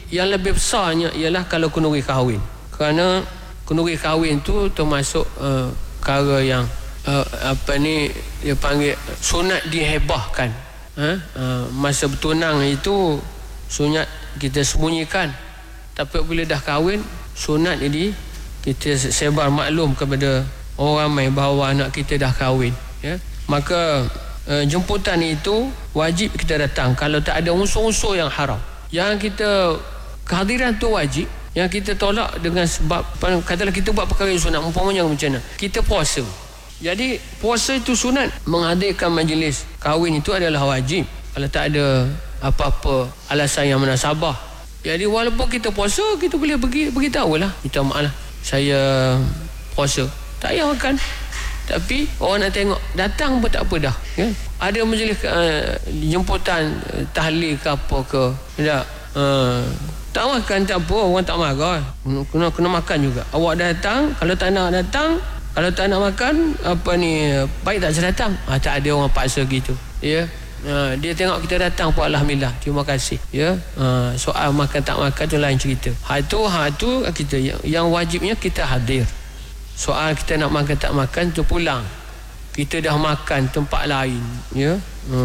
yang lebih besarnya ialah kalau kenduri kahwin. Kerana kenduri kahwin tu termasuk perkara yang dia panggil sunat dihebahkan. Masa bertunang itu sunat kita sembunyikan, tapi bila dah kahwin sunat jadi kita sebar maklum kepada orang ramai bahawa anak kita dah kahwin, ya. Maka jemputan itu wajib kita datang kalau tak ada unsur-unsur yang haram. Yang kita kehadiran tu wajib, yang kita tolak dengan sebab katalah kita buat perkara yang sunat, umpamanya macam mana, kita puasa. Jadi puasa itu sunat, menghadirkan majlis kahwin itu adalah wajib kalau tak ada apa-apa alasan yang munasabah. Jadi walaupun kita puasa, kita boleh beritahu lah, minta maaf lah, saya puasa, tak payah makan, tapi orang nak tengok, datang pun tak apa dah, ya? Ada majlis jemputan tahlil ke apa ke, tak tak makan tak apa, orang tak marah, kena makan juga. Awak datang, kalau tak nak datang, kalau tak nak makan baik tak saya datang. Tak ada orang paksa gitu, ya. Dia tengok kita datang pun alhamdulillah, terima kasih, ya. Soal makan tak makan tu lain cerita. Hak tu kita yang wajibnya kita hadir. Soal kita nak makan tak makan tu pulang, kita dah makan tempat lain, ya.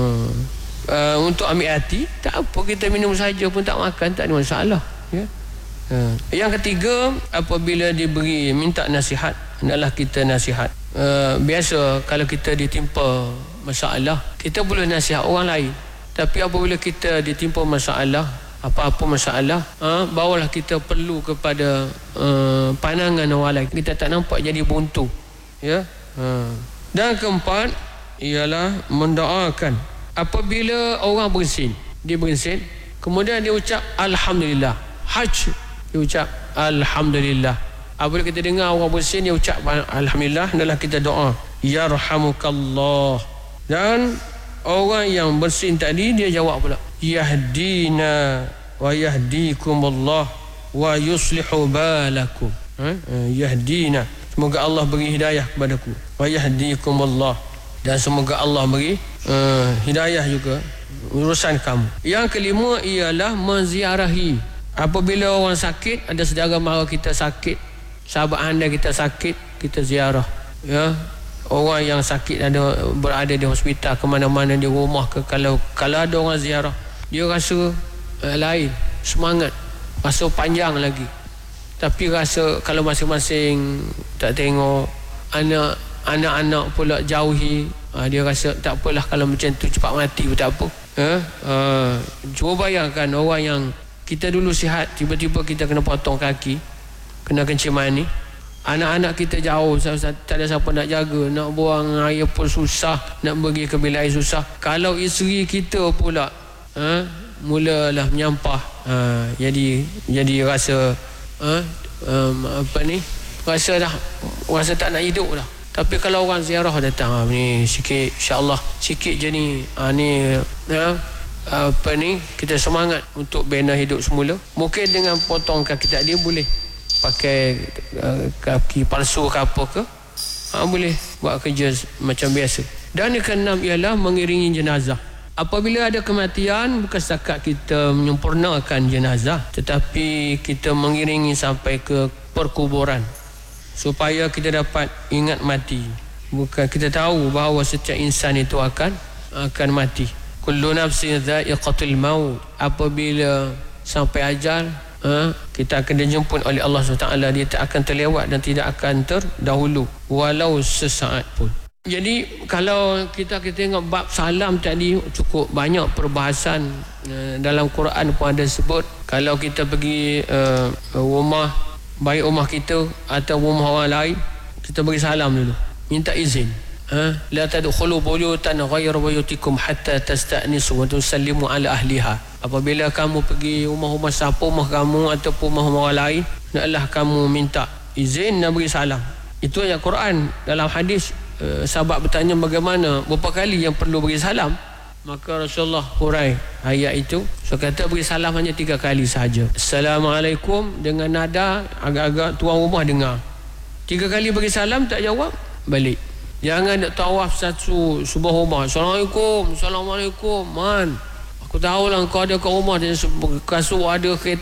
Untuk ambil hati, tak apa, kita minum saja pun tak makan, tak ada masalah, ya. Yang ketiga, apabila minta nasihat, hendaklah kita nasihat. Biasa kalau kita ditimpa masalah, kita boleh nasihat orang lain, tapi apabila kita ditimpa masalah, apa-apa masalah, barulah kita perlu kepada pandangan orang lain. Kita tak nampak jadi buntu, ya. Dan keempat ialah mendoakan. Apabila orang bersin, dia bersin, kemudian dia ucap alhamdulillah, haj, dia ucap alhamdulillah. Apabila kita dengar orang bersin dia ucap alhamdulillah, hendaklah kita doa yarhamukallah. Dan orang yang bersin tadi dia jawab pula yahdina wa yahdikumullah wa yuslihu balakum. Yahdina, semoga Allah beri hidayah kepadaku, wa yahdikumullah, dan semoga Allah beri hidayah juga urusan kamu. Yang kelima ialah menziarahi. Apabila orang sakit, ada saudara mara kita sakit, sahabat anda kita sakit, kita ziarah, ya. Orang yang sakit berada di hospital, ke mana-mana, di rumah ke, kalau ada orang ziarah, dia rasa lain, semangat, rasa panjang lagi. Tapi rasa kalau masing-masing tak tengok, anak-anak pula jauhi, dia rasa tak apalah, kalau macam tu cepat mati pun tak apa. Cuba bayangkan orang yang kita dulu sihat, tiba-tiba kita kena potong kaki, kena kencing mani, anak-anak kita jauh, tak ada siapa nak jaga, nak buang air pun susah, nak pergi ke bilik air susah. Kalau isteri kita pula mulalah menyampah, jadi rasa rasa tak nak hidup dah. Tapi kalau orang ziarah datang, ni sikit, insya-Allah sikit je ni, kita semangat untuk bina hidup semula. Mungkin dengan potong kaki tadi boleh pakai kaki palsu ke apa ke, boleh buat kerja macam biasa. Dan yang keenam ialah mengiringi jenazah. Apabila ada kematian, bukan setakat kita menyempurnakan jenazah, tetapi kita mengiringi sampai ke perkuburan supaya kita dapat ingat mati. Bukan, kita tahu bahawa setiap insan itu akan mati. Kullu nafsin dha'iqatul maut. Apabila sampai ajal, kita akan dijemput oleh Allah SWT. Dia tak akan terlewat dan tidak akan terdahulu walau sesaat pun. Jadi kalau kita tengok bab salam tadi, cukup banyak perbahasan. Dalam Quran pun ada sebut, kalau kita pergi rumah, baik rumah kita atau rumah orang lain, kita beri salam dulu, minta izin. La tadkhulu buyutan ghayra buyutikum hatta tasta'nisu wa tusallimu ala ahliha. Apabila kamu pergi rumah-rumah siapa, rumah kamu ataupun rumah orang lain, hendaklah kamu minta izin dan beri salam. Itu ayat Quran. Dalam hadis, sahabat bertanya bagaimana, berapa kali yang perlu beri salam, maka Rasulullah hurai ayat itu. So kata beri salam hanya 3 kali sahaja. Assalamualaikum, dengan nada agak-agak tuan rumah dengar. 3 kali beri salam, tak jawab, balik. Jangan nak tawaf satu sebuah rumah, Assalamualaikum, Assalamualaikum, man, aku tahu lah kau ada kat rumah, kasut ada, kereta